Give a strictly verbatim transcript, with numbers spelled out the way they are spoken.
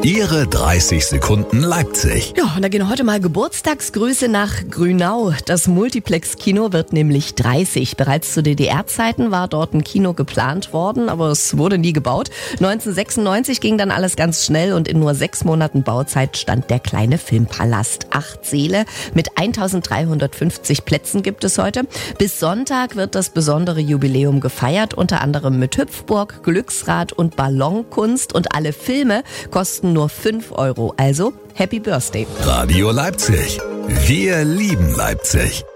Ihre dreißig Sekunden Leipzig. Ja, und da gehen heute mal Geburtstagsgrüße nach Grünau. Das Multiplex-Kino wird nämlich dreißig. Bereits zu D D R-Zeiten war dort ein Kino geplant worden, aber es wurde nie gebaut. neunzehnhundertsechsundneunzig ging dann alles ganz schnell und in nur sechs Monaten Bauzeit stand der kleine Filmpalast. Acht Säle mit eintausenddreihundertfünfzig Plätzen gibt es heute. Bis Sonntag wird das besondere Jubiläum gefeiert, unter anderem mit Hüpfburg, Glücksrad und Ballonkunst, und alle Filme kosten nur fünf Euro. Also Happy Birthday. Radio Leipzig. Wir lieben Leipzig.